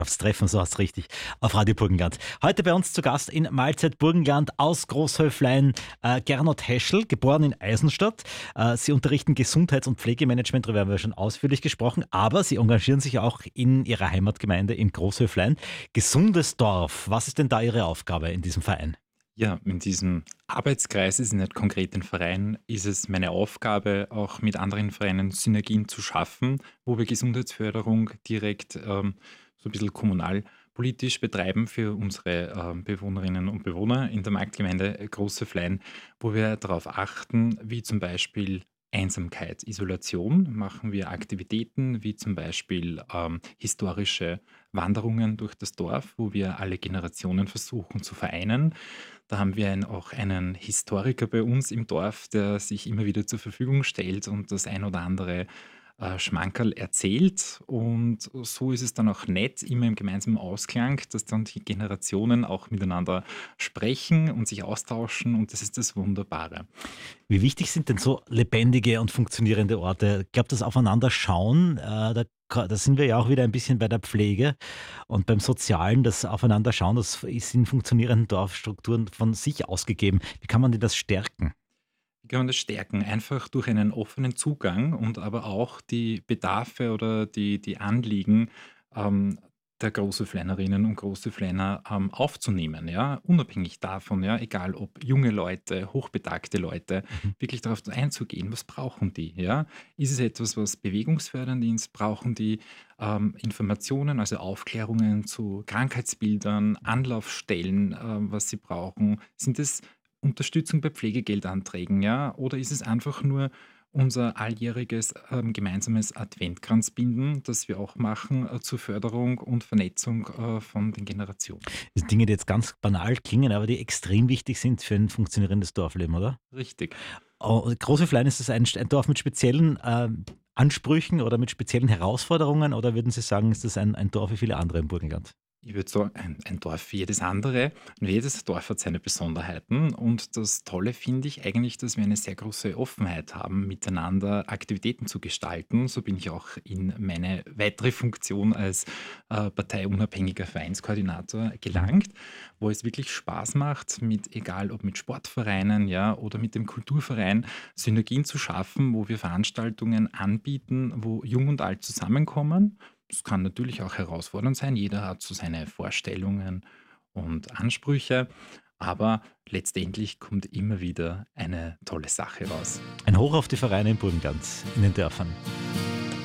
Aufs Treffen, so hast richtig, auf Radio Burgenland. Heute bei uns zu Gast in Mahlzeit Burgenland aus Großhöflein Gernot Heschel, geboren in Eisenstadt. Sie unterrichten Gesundheits- und Pflegemanagement, darüber haben wir schon ausführlich gesprochen, aber Sie engagieren sich auch in Ihrer Heimatgemeinde in Großhöflein. Gesundes Dorf, was ist denn da Ihre Aufgabe in diesem Verein? Ja, in diesem Arbeitskreis, ist nicht konkret ein Verein, ist es meine Aufgabe, auch mit anderen Vereinen Synergien zu schaffen, wo wir Gesundheitsförderung direkt so ein bisschen kommunalpolitisch betreiben für unsere Bewohnerinnen und Bewohner in der Marktgemeinde Große Flein, wo wir darauf achten, wie zum Beispiel Einsamkeit, Isolation, machen wir Aktivitäten wie zum Beispiel historische Wanderungen durch das Dorf, wo wir alle Generationen versuchen zu vereinen. Da haben wir auch einen Historiker bei uns im Dorf, der sich immer wieder zur Verfügung stellt und das ein oder andere Schmankerl erzählt. Und so ist es dann auch nett, immer im gemeinsamen Ausklang, dass dann die Generationen auch miteinander sprechen und sich austauschen. Und das ist das Wunderbare. Wie wichtig sind denn so lebendige und funktionierende Orte? Ich glaube, das Aufeinanderschauen, da sind wir ja auch wieder ein bisschen bei der Pflege und beim Sozialen, das Aufeinanderschauen, das ist in funktionierenden Dorfstrukturen von sich ausgegeben. Wie kann man denn das stärken? Wie kann man das stärken? Einfach durch einen offenen Zugang und aber auch die Bedarfe oder die Anliegen ähm, der Großhöfleinerinnen und Großhöfleiner aufzunehmen, ja, unabhängig davon, ja, egal ob junge Leute, hochbetagte Leute, Mhm. wirklich darauf einzugehen, was brauchen die, ja? Ist es etwas, was bewegungsfördernd ist? Brauchen die Informationen, also Aufklärungen zu Krankheitsbildern, Anlaufstellen, was sie brauchen? Sind es Unterstützung bei Pflegegeldanträgen, ja? Oder ist es einfach nur unser alljähriges, gemeinsames Adventkranzbinden, das wir auch machen, zur Förderung und Vernetzung, von den Generationen? Das sind Dinge, die jetzt ganz banal klingen, aber die extrem wichtig sind für ein funktionierendes Dorfleben, oder? Richtig. Großhöflein, ist das ein Dorf mit speziellen Ansprüchen oder mit speziellen Herausforderungen oder würden Sie sagen, ist das ein Dorf wie viele andere im Burgenland? Ich würde sagen, ein Dorf wie jedes andere und jedes Dorf hat seine Besonderheiten und das Tolle finde ich eigentlich, dass wir eine sehr große Offenheit haben, miteinander Aktivitäten zu gestalten. So bin ich auch in meine weitere Funktion als, parteiunabhängiger Vereinskoordinator Mhm. gelangt, wo es wirklich Spaß macht, mit egal ob mit Sportvereinen, ja, oder mit dem Kulturverein, Synergien zu schaffen, wo wir Veranstaltungen anbieten, wo Jung und Alt zusammenkommen. Es kann natürlich auch herausfordernd sein. Jeder hat so seine Vorstellungen und Ansprüche, aber letztendlich kommt immer wieder eine tolle Sache raus. Ein Hoch auf die Vereine im Burgenland, in den Dörfern.